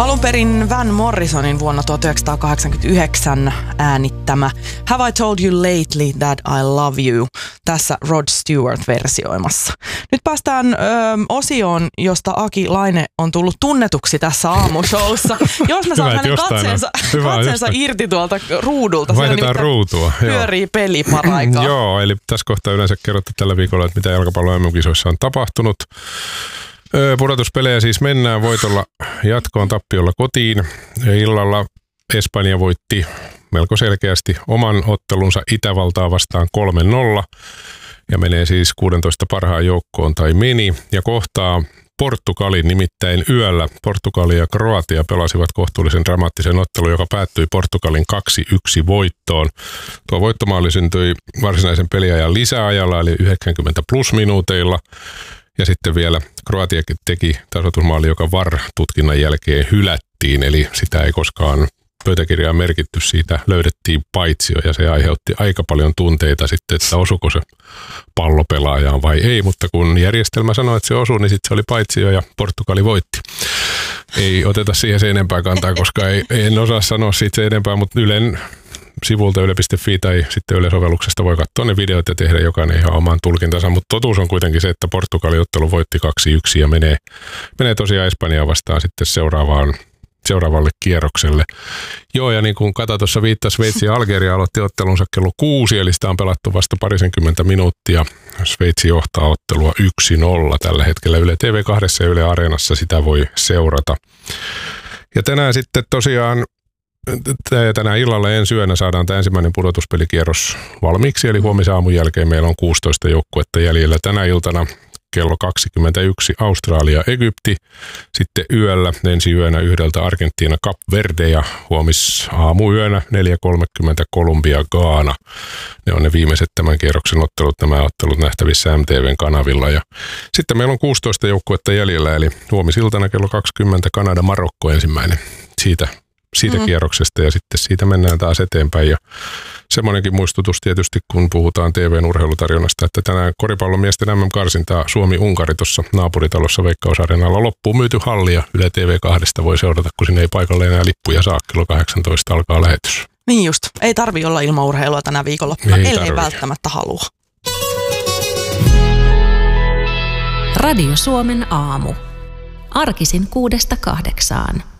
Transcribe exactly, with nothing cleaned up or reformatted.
Alun perin Van Morrisonin vuonna tuhatyhdeksänsataakahdeksankymmentäyhdeksän äänittämä Have I Told You Lately That I Love You tässä Rod Stewart-versioimassa. Nyt päästään ö, osioon, josta Aki Laine on tullut tunnetuksi tässä aamushowssa. Jos mä saan hänen katseensa, katseensa irti tuolta ruudulta. Vaihdetaan ruutua. Pyörii peli paraikaa. Joo, eli tässä kohtaa yleensä kerrottu tällä viikolla, että mitä jalkapallon M M-kisoissa on tapahtunut. Pudotuspelejä siis mennään voitolla jatkoon, tappiolla kotiin. Illalla Espanja voitti melko selkeästi oman ottelunsa Itävaltaa vastaan kolme nolla ja menee siis kuusitoista parhaan joukkoon tai meni ja kohtaa Portugalin, nimittäin yöllä Portugali ja Kroatia pelasivat kohtuullisen dramaattisen ottelun, joka päättyi Portugalin kaksi yksi voittoon. Tuo voittomaali syntyi varsinaisen peliajan lisäajalla eli yhdeksänkymmentä plus minuuteilla. Ja sitten vielä Kroatia teki tasoitusmaali, joka V A R-tutkinnan jälkeen hylättiin, eli sitä ei koskaan pöytäkirjaan merkitty, siitä löydettiin paitsio ja se aiheutti aika paljon tunteita sitten, että osuko se pallo pelaajaan vai ei, mutta kun järjestelmä sanoi, että se osui, niin sitten se oli paitsio ja Portugali voitti. Ei oteta siihen se enempää kantaa, koska ei, en osaa sanoa siitä se enempää, mutta Ylen sivulta yle piste fi tai sitten Yle-sovelluksesta voi katsoa ne videot ja tehdä jokainen ihan oman tulkintansa, mutta totuus on kuitenkin se, että Portugali-ottelu voitti kaksi yksi ja menee, menee tosiaan Espanjaa vastaan sitten seuraavaan, seuraavalle kierrokselle. Joo, ja niin kuin Kata tuossa viittasi, Sveitsi ja Algeria aloitti ottelunsa kello kuusi, eli sitä on pelattu vasta parisenkymmentä minuuttia. Sveitsi johtaa ottelua yksi nolla tällä hetkellä Yle T V kaksi ja Yle Areenassa sitä voi seurata. Ja tänään sitten tosiaan tänään illalla ensi yönä saadaan tämä ensimmäinen pudotuspelikierros valmiiksi, eli huomisen aamun jälkeen meillä on kuusitoista joukkuetta jäljellä. Tänä iltana kello kaksikymmentäyksi Australia, Egypti, sitten yöllä ensi yönä yhdeltä Argentiina, Kap Verde ja huomis aamuyönä neljä kolmekymmentä Kolumbia, Gaana. Ne on ne viimeiset tämän kierroksen ottelut, nämä ottelut nähtävissä M T V:n kanavilla. Ja sitten meillä on kuusitoista joukkuetta jäljellä, eli huomisiltana kello kaksikymmentä Kanada, Marokko ensimmäinen siitä. siitä mm-hmm. kierroksesta ja sitten siitä mennään taas eteenpäin. Ja semmoinenkin muistutus tietysti, kun puhutaan T V:n urheilutarjonnasta, että tänään koripallon miesten M M-karsintaa Suomi-Unkari tuossa naapuritalossa Veikkausareenalla loppuun myyty halli ja Yle T V kaksi voi seurata, kun sinne ei paikalle enää lippuja saa. Kello kahdeksantoista alkaa lähetys. Niin just. Ei tarvi olla ilman urheilua tänä viikonloppuna, ei ellei tarvi. Välttämättä halua. Radio Suomen aamu. Arkisin kuudesta kahdeksaan.